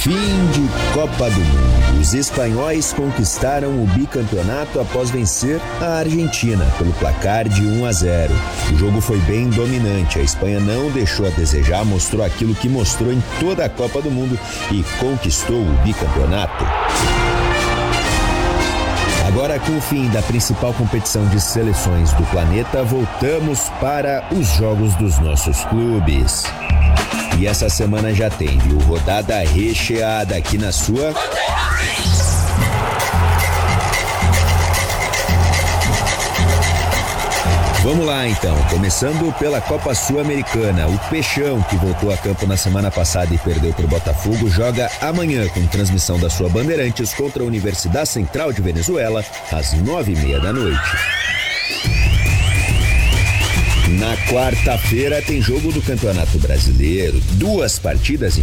Fim de Copa do Mundo. Os espanhóis conquistaram o bicampeonato após vencer a Argentina pelo placar de 1-0. O jogo foi bem dominante. A Espanha não deixou a desejar, mostrou aquilo que mostrou em toda a Copa do Mundo e conquistou o bicampeonato. Agora, com o fim da principal competição de seleções do planeta, voltamos para os jogos dos nossos clubes. E essa semana já tem, viu? Rodada recheada aqui na sua... Vamos lá então, começando pela Copa Sul-Americana. O Peixão, que voltou a campo na semana passada e perdeu para o Botafogo, joga amanhã com transmissão da sua Bandeirantes contra a Universidade Central de Venezuela, às 9h30 da noite. Na quarta-feira tem jogo do Campeonato Brasileiro, 2 partidas em